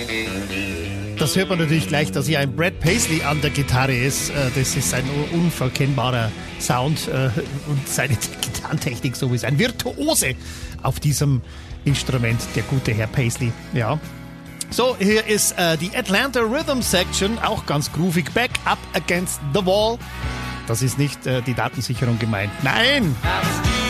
Das hört man natürlich gleich, dass hier ein Brad Paisley an der Gitarre ist. Das ist ein unverkennbarer Sound und seine Gitarrentechnik sowieso. Ein Virtuose auf diesem Instrument, der gute Herr Paisley. Ja. So, hier ist die Atlanta Rhythm Section, auch ganz groovig. Back Up Against the Wall. Das ist nicht die Datensicherung gemeint. Nein!